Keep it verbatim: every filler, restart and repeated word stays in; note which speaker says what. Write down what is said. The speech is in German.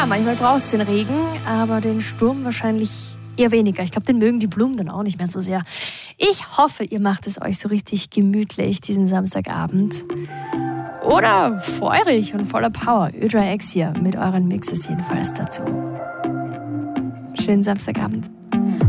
Speaker 1: Ja, manchmal braucht es den Regen, aber den Sturm wahrscheinlich eher weniger. Ich glaube, den mögen die Blumen dann auch nicht mehr so sehr. Ich hoffe, ihr macht es euch so richtig gemütlich diesen Samstagabend. Oder feurig und voller Power. Ödra X hier mit euren Mixes jedenfalls dazu. Schönen Samstagabend.